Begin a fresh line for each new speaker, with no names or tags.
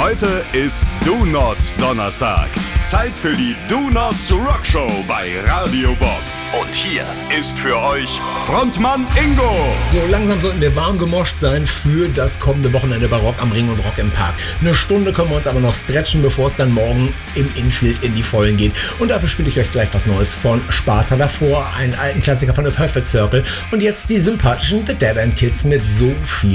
Heute ist Donuts Donnerstag. Zeit für die Donuts Rock Show bei Radio Bob. Und hier ist für euch Frontmann Ingo.
So langsam sollten wir warm gemoscht sein für das kommende Wochenende bei Rock am Ring und Rock im Park. Eine Stunde können wir uns aber noch stretchen, bevor es dann morgen im Infield in die Vollen geht. Und dafür spiele ich euch gleich was Neues von Sparta, davor einen alten Klassiker von The Perfect Circle und jetzt die sympathischen The Dead End Kids mit so viel